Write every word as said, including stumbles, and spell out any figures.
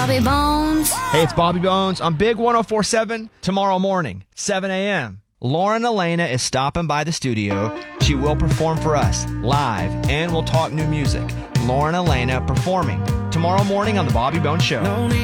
Bobby Bones. Hey, it's Bobby Bones on Big one oh four point seven tomorrow morning, seven a.m. Lauren Elena is stopping by the studio. She will perform for us live, and we'll talk new music. Lauren Elena performing tomorrow morning on The Bobby Bones Show.